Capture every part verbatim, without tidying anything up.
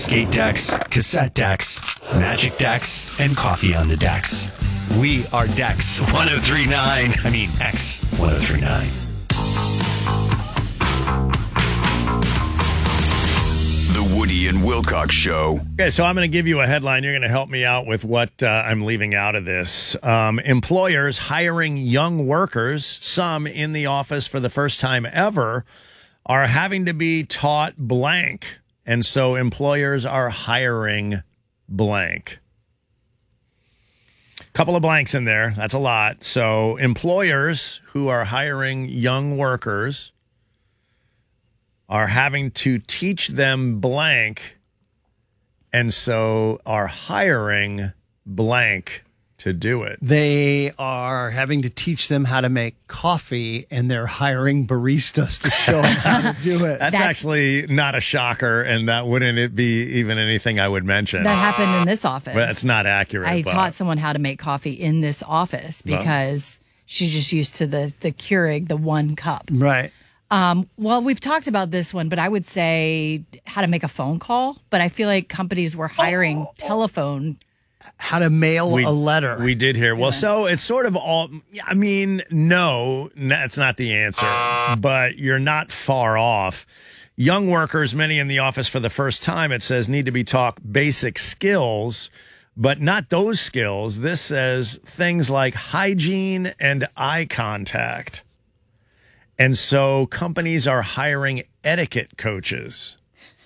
skate decks, cassette decks, magic decks, and coffee on the decks. We are Dex one oh three point nine. I mean, X one oh three point nine. The Woody and Wilcox Show. Okay, so I'm going to give you a headline. You're going to help me out with what uh, I'm leaving out of this. Um, employers hiring young workers, some in the office for the first time ever, are having to be taught blank. And so employers are hiring blank. Couple of blanks in there. That's a lot. So employers who are hiring young workers are having to teach them blank, and so are hiring blank to do it. They are having to teach them how to make coffee, and they're hiring baristas to show them how to do it. That's, That's actually not a shocker, and that wouldn't it be even anything I would mention. That happened in this office. Well, that's not accurate. I but. taught someone how to make coffee in this office because well. she's just used to the, the Keurig, the one cup. Right. Um, well, we've talked about this one, but I would say how to make a phone call. But I feel like companies were hiring oh, telephone. How to mail we, a letter. We did hear. Well, yeah. So it's sort of all, I mean, no, that's not the answer, but you're not far off. Young workers, many in the office for the first time, it says, need to be taught basic skills, but not those skills. This says things like hygiene and eye contact. And so companies are hiring etiquette coaches.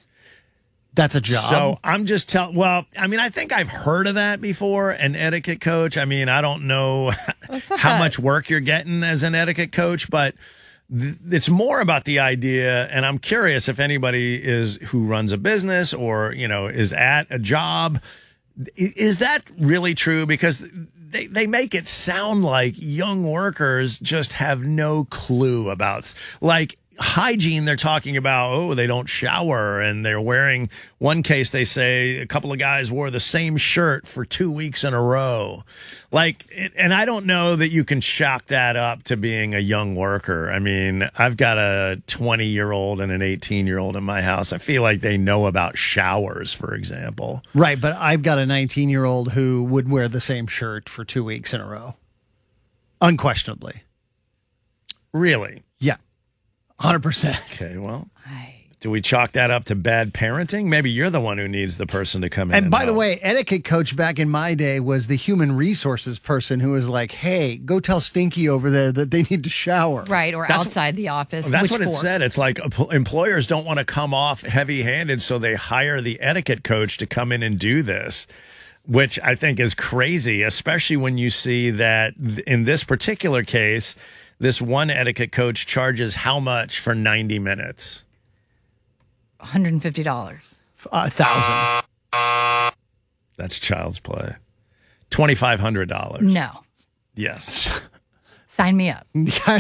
That's a job. So I'm just telling, well, I mean, I think I've heard of that before, an etiquette coach. I mean, I don't know how much work you're getting as an etiquette coach, but th- it's more about the idea. And I'm curious if anybody is who runs a business or, you know, is at a job. Is that really true? Because they, they make it sound like young workers just have no clue about, like, hygiene. They're talking about, oh, they don't shower, and they're wearing, one case they say a couple of guys wore the same shirt for two weeks in a row. Like, and I don't know that you can chalk that up to being a young worker. I mean, I've got a twenty year old and an eighteen year old in my house. I feel like they know about showers, for example. Right. But I've got a nineteen year old who would wear the same shirt for two weeks in a row. Unquestionably. Really? Yeah. one hundred percent. Okay, well, do we chalk that up to bad parenting? Maybe you're the one who needs the person to come in. And, and by help. the way, etiquette coach back in my day was the human resources person who was like, hey, go tell Stinky over there that they need to shower. Right, or that's outside the office. That's Which what it for? said. It's like employers don't want to come off heavy-handed, so they hire the etiquette coach to come in and do this, which I think is crazy, especially when you see that in this particular case, this one etiquette coach charges how much for ninety minutes? one hundred fifty dollars. A thousand. That's child's play. twenty-five hundred dollars. No. Yes. Sign me up.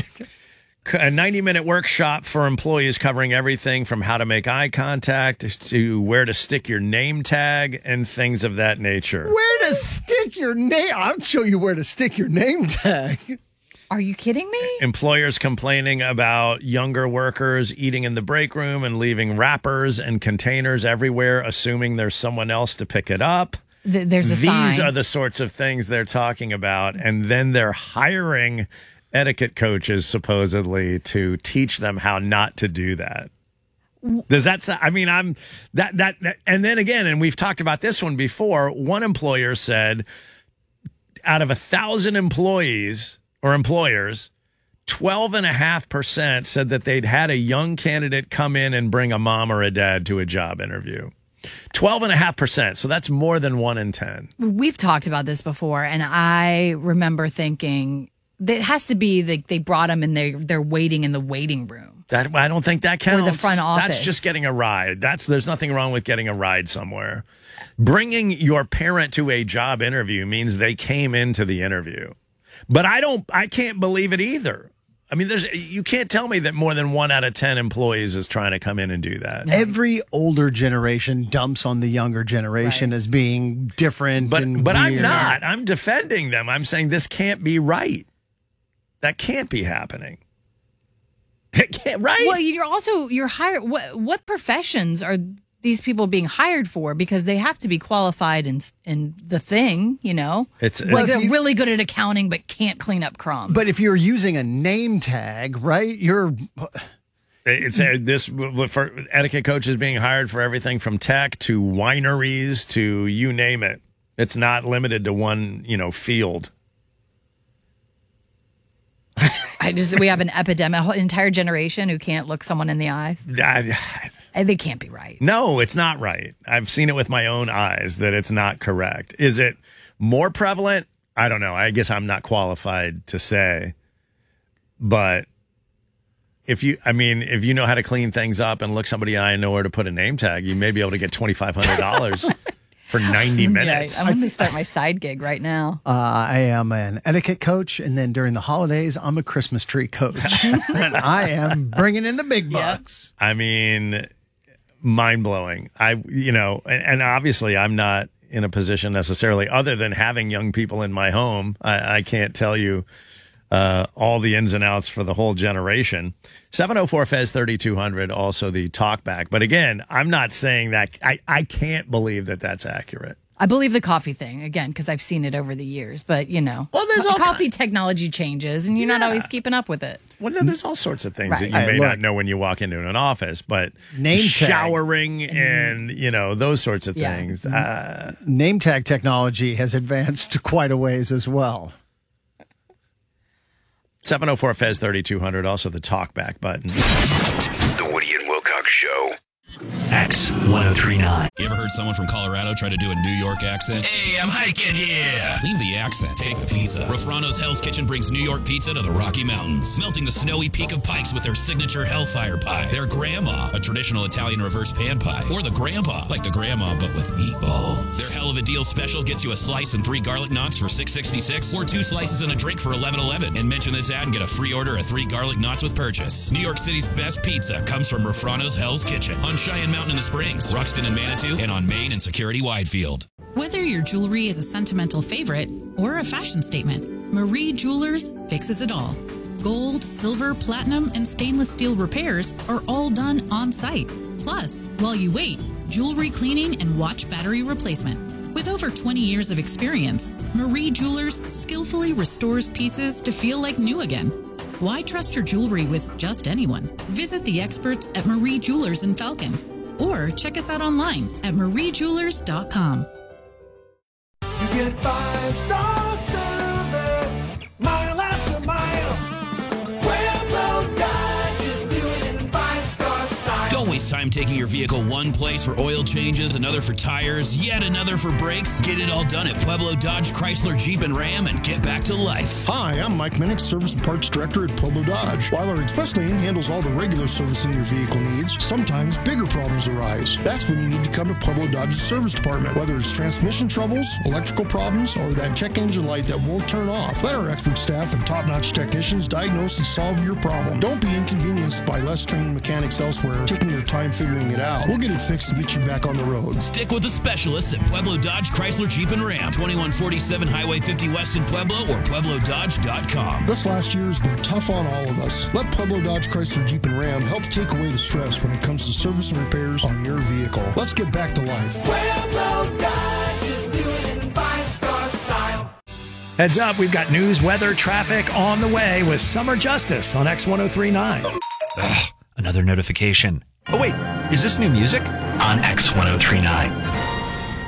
A ninety minute workshop for employees covering everything from how to make eye contact to where to stick your name tag and things of that nature. Where to stick your name? I'll show you where to stick your name tag. Are you kidding me? Employers complaining about younger workers eating in the break room and leaving wrappers and containers everywhere, assuming there's someone else to pick it up. Th- there's a These sign. are the sorts of things they're talking about. And then they're hiring etiquette coaches, supposedly, to teach them how not to do that. Does that sound, I mean, I'm that, that, that, and then again, and we've talked about this one before, one employer said out of a thousand employees, or employers, twelve and a half percent said that they'd had a young candidate come in and bring a mom or a dad to a job interview. twelve and a half percent. So that's more than one in ten. We've talked about this before, and I remember thinking that it has to be that they brought them and they they're waiting in the waiting room. That I don't think that counts. Or the front office. That's just getting a ride. That's there's nothing wrong with getting a ride somewhere. Bringing your parent to a job interview means they came into the interview. But I don't, I can't believe it either. I mean, there's, you can't tell me that more than one out of ten employees is trying to come in and do that. Every older generation dumps on the younger generation right. as being different. But, and but weird. I'm not. I'm defending them. I'm saying this can't be right. That can't be happening. It can't, right? Well, you're also, you're hired. What, what professions are these people being hired for because they have to be qualified in in the thing, you know. It's like if they're you- really good at accounting but can't clean up crumbs. But if you're using a name tag, right? You're It's uh, this for etiquette coaches being hired for everything from tech to wineries to you name it. It's not limited to one, you know, field. I just we have an epidemic, an entire generation who can't look someone in the eyes. I- And they can't be right. No, it's not right. I've seen it with my own eyes that it's not correct. Is it more prevalent? I don't know. I guess I'm not qualified to say. But if you, I mean, if you know how to clean things up and look somebody in the eye and know where to put a name tag, you may be able to get twenty-five hundred dollars for ninety minutes. Yeah, I'm going to start my side gig right now. Uh, I am an etiquette coach, and then during the holidays, I'm a Christmas tree coach. And I am bringing in the big Yeah. bucks. I mean, mind blowing. I, you know, and, and obviously I'm not in a position necessarily other than having young people in my home. I, I can't tell you uh, all the ins and outs for the whole generation. seven oh four Fez thirty-two hundred, also the talkback. But again, I'm not saying that. I, I can't believe that that's accurate. I believe the coffee thing, again, because I've seen it over the years. But, you know, Well, there's all coffee technology changes, and you're not Yeah. always keeping up with it. Well, no, there's all sorts of things Right. that you Hey, may look. not know when you walk into an office, but Name tag. showering and, you know, those sorts of Yeah. things. Uh, Name tag technology has advanced quite a ways as well. seven oh four Fez thirty-two hundred, also the talkback button. The Woody and Wilcox Show. X ten thirty-nine. You ever heard someone from Colorado try to do a New York accent? Hey, I'm hiking here. Leave the accent. Take the pizza. Rafrano's Hell's Kitchen brings New York pizza to the Rocky Mountains, melting the snowy peak of Pikes with their signature Hellfire pie, their Grandma, a traditional Italian reverse pan pie, or the Grandpa, like the Grandma but with meatballs. Their Hell of a Deal special gets you a slice and three garlic knots for six sixty-six, or two slices and a drink for eleven eleven. And mention this ad and get a free order of three garlic knots with purchase. New York City's best pizza comes from Rafrano's Hell's Kitchen on Cheyenne Mountain in the Springs, Ruxton and Manitou, and on Main and Security Widefield. Whether your jewelry is a sentimental favorite or a fashion statement, Marie Jewelers fixes it all. Gold, silver, platinum, and stainless steel repairs are all done on site. Plus, while you wait, jewelry cleaning and watch battery replacement. With over twenty years of experience, Marie Jewelers skillfully restores pieces to feel like new again. Why trust your jewelry with just anyone? Visit the experts at Marie Jewelers in Falcon, or check us out online at marie jewelers dot com. You get five star service, mile after mile. Pueblo Dodge is doing it in five star style. Don't waste time taking your vehicle one place for oil changes, another for tires, yet another for brakes. Get it all done at Pueblo Dodge, Chrysler, Jeep, and Ram and get back to life. Hi, I'm Mike Minnick, Service and Parts Director at Pueblo Dodge. While our express lane handles all the regular servicing your vehicle needs, sometimes bigger problems arise. That's when you need to come to Pueblo Dodge's service department. Whether it's transmission troubles, electrical problems, or that check engine light that won't turn off, let our expert staff and top-notch technicians diagnose and solve your problem. Don't be inconvenienced by less trained mechanics elsewhere taking their time figuring it out. We'll get it fixed and get you back on the road. Stick with the specialists at Pueblo Dodge, Chrysler, Jeep, and Ram. twenty-one forty-seven Highway fifty West in Pueblo or pueblo dodge dot com. This last year has been tough on all of us. Let Pueblo Dodge, Chrysler, Jeep, and Ram help take away the stress when it comes to service and repairs on your vehicle. Let's get back to life. Pueblo Dodge is doing it in five star style. Heads up, we've got news, weather, traffic on the way with Summer Justice on X ten thirty-nine. Ugh, another notification. Oh, wait, is this new music? On X ten thirty-nine.